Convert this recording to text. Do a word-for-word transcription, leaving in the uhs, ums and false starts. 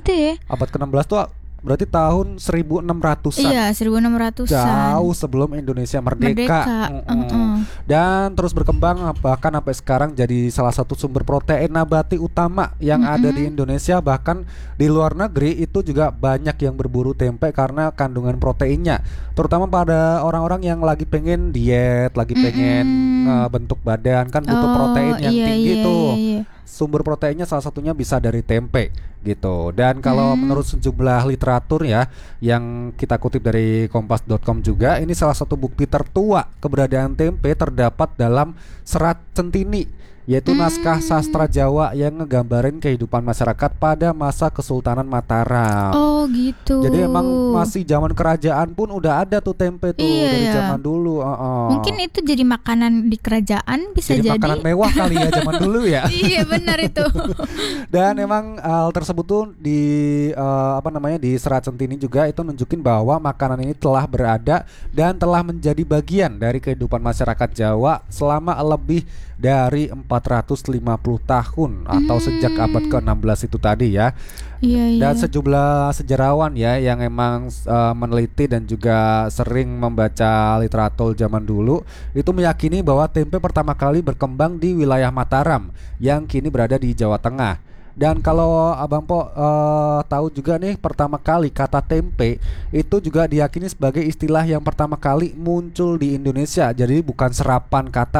itu ya. Abad ke enam belas tuh berarti tahun seribu enam ratusan. Iya, seribu enam ratusan. Jauh sebelum Indonesia merdeka. Merdeka. Mm-mm. Uh-uh. Dan terus berkembang bahkan sampai sekarang jadi salah satu sumber protein nabati utama yang Mm-mm. ada di Indonesia. Bahkan di luar negeri itu juga banyak yang berburu tempe karena kandungan proteinnya. Terutama pada orang-orang yang lagi pengen diet, lagi pengen Mm-mm. uh, bentuk badan, kan butuh Oh, protein yang iya, tinggi iya, tuh. iya, iya. Sumber proteinnya salah satunya bisa dari tempe gitu. Dan kalau Hmm. menurut sejumlah literatur ya yang kita kutip dari kompas dot com juga, ini salah satu bukti tertua keberadaan tempe terdapat dalam Serat Centini, yaitu Hmm. naskah sastra Jawa yang ngegambarin kehidupan masyarakat pada masa Kesultanan Mataram. Oh gitu. Jadi emang masih zaman kerajaan pun udah ada tuh tempe tuh Iya, dari ya. zaman dulu. uh-uh. Mungkin itu jadi makanan di kerajaan, bisa jadi jadi. makanan mewah kali ya zaman dulu ya. Iya benar itu. Dan emang hal tersebut tuh di eh, apa namanya di Serat Centini juga itu nunjukin bahwa makanan ini telah berada dan telah menjadi bagian dari kehidupan masyarakat Jawa selama lebih dari empat ratus lima puluh tahun atau Hmm. sejak abad ke enam belas itu tadi ya. Iya iya. Dan sejumlah sejarawan ya yang emang eh, meneliti dan juga sering membaca literatur zaman dulu itu meyakini bahwa tempe pertama kali berkembang di wilayah Mataram yang kini berada di Jawa Tengah. Dan kalau Abang Po eh, tahu juga nih, pertama kali kata tempe itu juga diyakini sebagai istilah yang pertama kali muncul di Indonesia. Jadi bukan serapan kata